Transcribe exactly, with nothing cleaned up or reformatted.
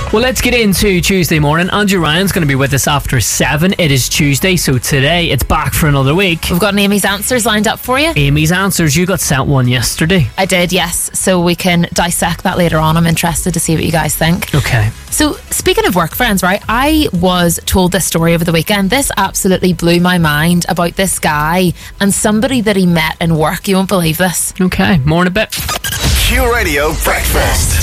Well, let's get into Tuesday morning. Andrew Ryan's going to be with us after seven. It is Tuesday, so today it's back for another week. We've got an Amy's Answers lined up for you. Amy's Answers, you got sent one yesterday. I did, yes. So we can dissect that later on. I'm interested to see what you guys think. Okay. So, speaking of work friends, right, I was told this story over the weekend. This absolutely blew my mind about this guy and somebody that he met in work. You won't believe this. Okay, more in a bit. Q Radio Breakfast.